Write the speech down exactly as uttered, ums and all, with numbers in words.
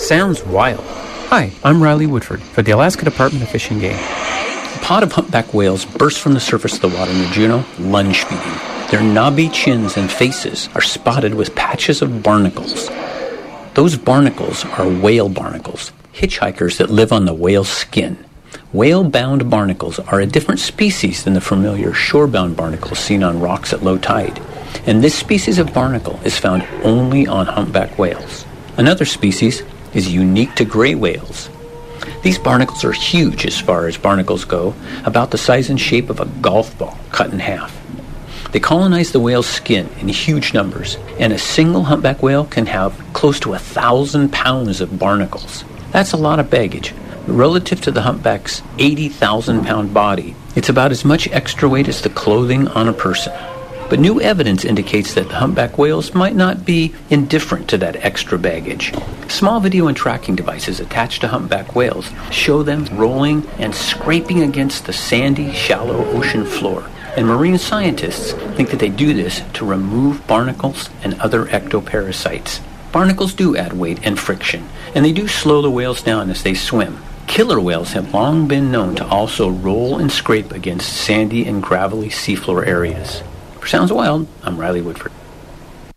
sounds wild. Hi, I'm Riley Woodford for the Alaska Department of Fish and Game. A pod of humpback whales burst from the surface of the water near Juneau, lunge feeding. Their knobby chins and faces are spotted with patches of barnacles. Those barnacles are whale barnacles, hitchhikers that live on the whale's skin. Whale-bound barnacles are a different species than the familiar shore-bound barnacles seen on rocks at low tide. And this species of barnacle is found only on humpback whales. Another species is unique to gray whales. These barnacles are huge as far as barnacles go, about the size and shape of a golf ball cut in half. They colonize the whale's skin in huge numbers, and a single humpback whale can have close to a thousand pounds of barnacles. That's a lot of baggage. Relative to the humpback's eighty thousand pound body, it's about as much extra weight as the clothing on a person. But new evidence indicates that the humpback whales might not be indifferent to that extra baggage. Small video and tracking devices attached to humpback whales show them rolling and scraping against the sandy, shallow ocean floor. And marine scientists think that they do this to remove barnacles and other ectoparasites. Barnacles do add weight and friction, and they do slow the whales down as they swim. Killer whales have long been known to also roll and scrape against sandy and gravelly seafloor areas. For Sounds Wild, I'm Riley Woodford.